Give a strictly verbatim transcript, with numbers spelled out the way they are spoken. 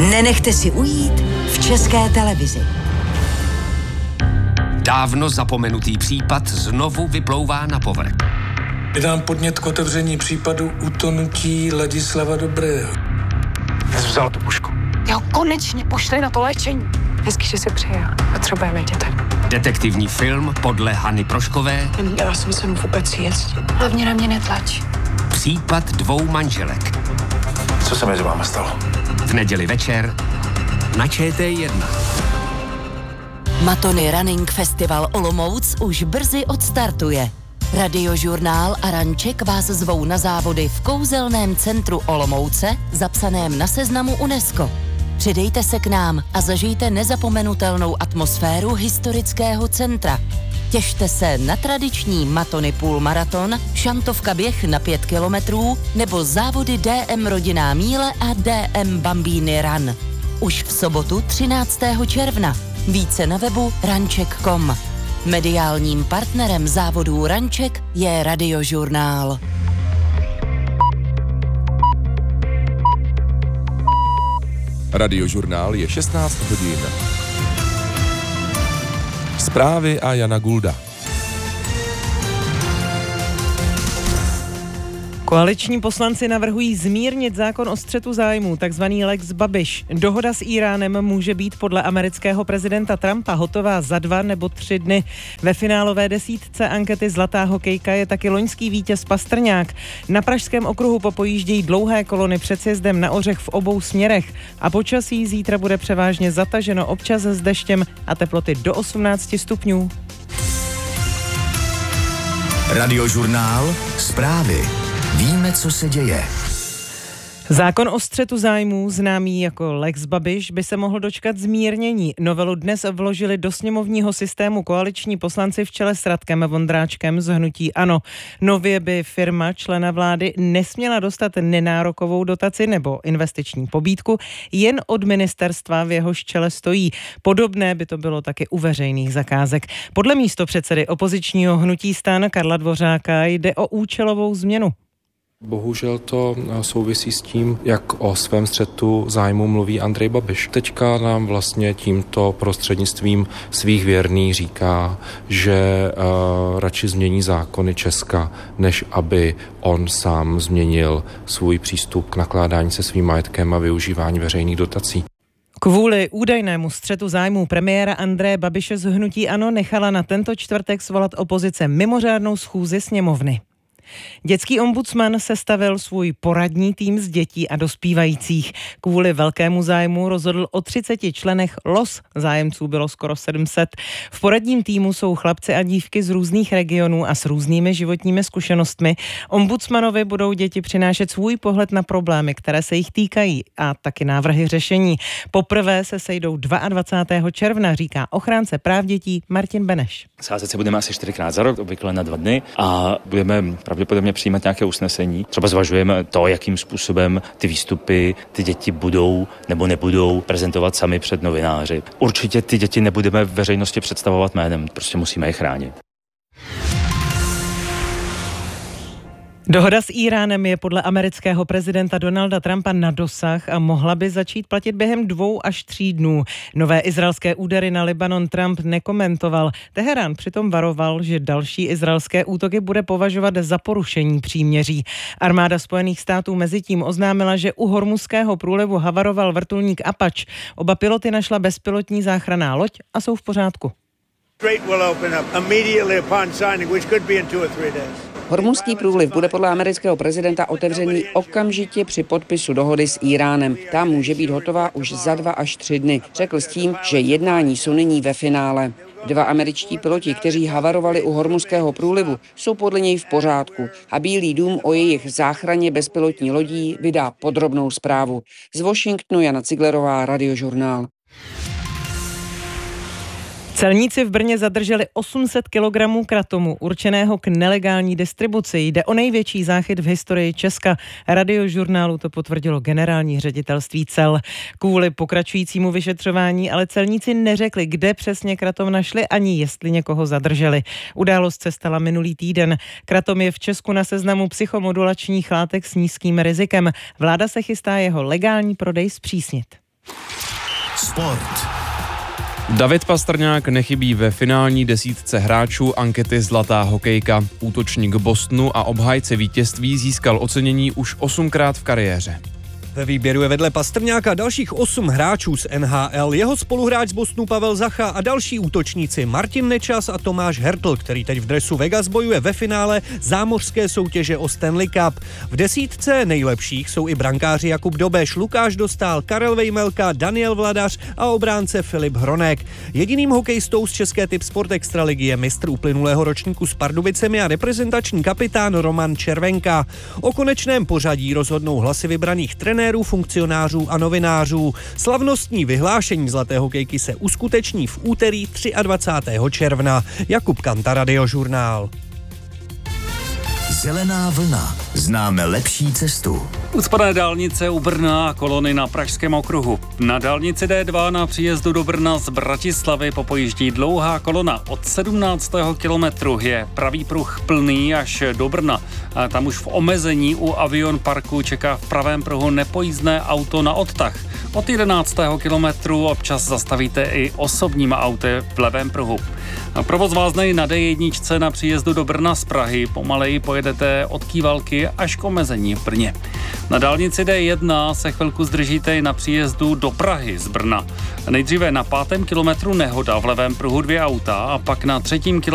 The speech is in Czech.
Nenechte si ujít v České televizi. Dávno zapomenutý případ znovu vyplouvá na povrch. Vydám podnět k otevření případu utonutí Ladislava Dobrého. Jsi vzal tu pušku. Jo, konečně pošli na to léčení. Hezky, že jsi přijel. Potřebujeme děti. Detektivní film podle Hany Proškové. Neměla jsem sem vůbec jíst. Hlavně na mě netlač. Případ dvou manželek. Co se mezi váma stalo? V neděli večer na Č T jedna. Matony Running Festival Olomouc už brzy odstartuje. Radiožurnál a Ranček vás zvou na závody v kouzelném centru Olomouce, zapsaném na seznamu UNESCO. Přidejte se k nám a zažijte nezapomenutelnou atmosféru historického centra. Těšte se na tradiční Matony půlmaraton, šantovka běh na pět kilometrů nebo závody D M Rodinná míle a D M Bambini Run. Už v sobotu třináctého června. Více na webu ranček tečka com. Mediálním partnerem závodů Ranček je Radiožurnál. Radiožurnál je šestnáct hodin. Zprávy a Jana Gulda. Koaliční poslanci navrhují zmírnit zákon o střetu zájmů, takzvaný Lex Babiš. Dohoda s Íránem může být podle amerického prezidenta Trumpa hotová za dva nebo tři dny. Ve finálové desítce ankety Zlatá hokejka je taky loňský vítěz Pastrňák. Na Pražském okruhu popojíždějí dlouhé kolony před sjezdem na Ořech v obou směrech a počasí zítra bude převážně zataženo, občas s deštěm a teploty do osmnáct stupňů. Radiožurnál, zprávy. Víme, co se děje. Zákon o střetu zájmů, známý jako Lex Babiš, by se mohl dočkat zmírnění. Novelu dnes vložili do sněmovního systému koaliční poslanci v čele s Radkem Vondráčkem z hnutí ANO. Nově by firma člena vlády nesměla dostat nenárokovou dotaci nebo investiční pobídku jen od ministerstva, v jehož čele stojí. Podobné by to bylo taky u veřejných zakázek. Podle místopředsedy opozičního hnutí STAN Karla Dvořáka jde o účelovou změnu. Bohužel to souvisí s tím, jak o svém střetu zájmu mluví Andrej Babiš. Teďka nám vlastně tímto prostřednictvím svých věrných říká, že uh, radši změní zákony Česka, než aby on sám změnil svůj přístup k nakládání se svým majetkem a využívání veřejných dotací. Kvůli údajnému střetu zájmů premiéra Andreje Babiše z hnutí ANO nechala na tento čtvrtek svolat opozice mimořádnou schůzi sněmovny. Dětský ombudsman sestavil svůj poradní tým z dětí a dospívajících. Kvůli velkému zájmu rozhodl o třiceti členech los. Zájemců bylo skoro sedm set. V poradním týmu jsou chlapci a dívky z různých regionů a s různými životními zkušenostmi. Ombudsmanovi budou děti přinášet svůj pohled na problémy, které se jich týkají, a taky návrhy řešení. Poprvé se sejdou dvacátého druhého června, říká ochránce práv dětí Martin Beneš. Sázet se budeme asi čtyřikrát za rok, obvykle na dva dny, a budeme pravděpodobně přijímat nějaké usnesení. Třeba zvažujeme to, jakým způsobem ty výstupy ty děti budou nebo nebudou prezentovat sami před novináři. Určitě ty děti nebudeme v veřejnosti představovat jménem, prostě musíme je chránit. Dohoda s Íránem je podle amerického prezidenta Donalda Trumpa na dosah a mohla by začít platit během dvou až tří dnů. Nové izraelské údery na Libanon Trump nekomentoval. Teherán přitom varoval, že další izraelské útoky bude považovat za porušení příměří. Armáda Spojených států mezitím oznámila, že u Hormuzského průlivu havaroval vrtulník Apache. Oba piloty našla bezpilotní záchranná loď a jsou v pořádku. Hormuzský průliv bude podle amerického prezidenta otevřený okamžitě při podpisu dohody s Íránem. Ta může být hotová už za dva až tři dny. Řekl s tím, že jednání jsou nyní ve finále. Dva američtí piloti, kteří havarovali u Hormuzského průlivu, jsou podle něj v pořádku a Bílý dům o jejich záchraně bezpilotní lodí vydá podrobnou zprávu. Z Washingtonu Jana Ciglerová, Radiožurnál. Celníci v Brně zadrželi osm set kilogramů kratomu určeného k nelegální distribuci. Jde o největší záchyt v historii Česka. Radiožurnálu to potvrdilo generální ředitelství cel. Kvůli pokračujícímu vyšetřování ale celníci neřekli, kde přesně kratom našli ani jestli někoho zadrželi. Událost se stala minulý týden. Kratom je v Česku na seznamu psychomodulačních látek s nízkým rizikem. Vláda se chystá jeho legální prodej zpřísnit. Sport. David Pastrňák nechybí ve finální desítce hráčů ankety Zlatá hokejka. Útočník Bostonu a obhájce vítězství získal ocenění už osmkrát v kariéře. Ve výběru je vedle Pastrňáka dalších osm hráčů z N H L, jeho spoluhráč z Bostonu Pavel Zacha a další útočníci Martin Nečas a Tomáš Hertl, který teď v dresu Vegas bojuje ve finále zámořské soutěže o Stanley Cup. V desítce nejlepších jsou i brankáři Jakub Dobeš, Lukáš Dostál, Karel Vejmelka, Daniel Vladař a obránce Filip Hronek. Jediným hokejistou z české Typ Sport Extraligy je mistr uplynulého ročníku s Pardubicemi a reprezentační kapitán Roman Červenka. O konečném pořadí rozhodnou hlasy vybraných trenérů, funkcionářů a novinářů. Slavnostní vyhlášení Zlaté hokejky se uskuteční v úterý dvacátého třetího června. Jakub Kanta, Radiožurnál. Zelená vlna. Známe lepší cestu. Ucpané dálnice u Brna a kolony na Pražském okruhu. Na dálnici D dva na příjezdu do Brna z Bratislavy popojíždí dlouhá kolona. Od sedmnáctého kilometru je pravý pruh plný až do Brna. A tam už v omezení u Avion Parku čeká v pravém pruhu nepojízdné auto na odtah. Od jedenáctého kilometru občas zastavíte i osobním autem v levém pruhu. Provoz váznej na D jedna na příjezdu do Brna z Prahy. Pomaleji pojedete od Kývalky až k omezení v Brně. Na dálnici D jedna se chvilku zdržíte i na příjezdu do Prahy z Brna. Nejdříve na pátém kilometru nehoda, v levém pruhu dvě auta a pak na třetím kilometru